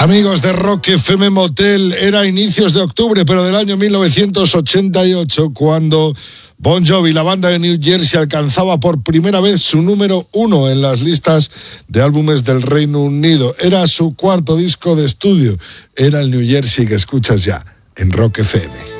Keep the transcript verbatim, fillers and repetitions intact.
Amigos de Rock F M Motel, era inicios de octubre, pero del año mil novecientos ochenta y ocho, cuando Bon Jovi, la banda de New Jersey, alcanzaba por primera vez su número uno en las listas de álbumes del Reino Unido. Era su cuarto disco de estudio, era el New Jersey que escuchas ya en Rock F M.